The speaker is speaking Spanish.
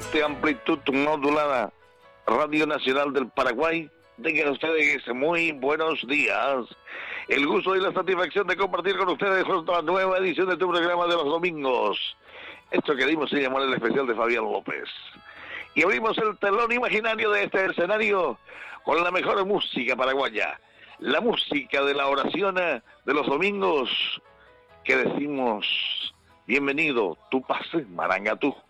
de amplitud modulada, Radio Nacional del Paraguay. Tengan ustedes muy buenos días. El gusto y la satisfacción de compartir con ustedes otra nueva edición de tu programa de los domingos. Esto que dimos se llamó el especial de Fabián López. Y abrimos el telón imaginario de este escenario con la mejor música paraguaya. La música de la oración de los domingos que decimos, bienvenido, tu pase, Marangatú.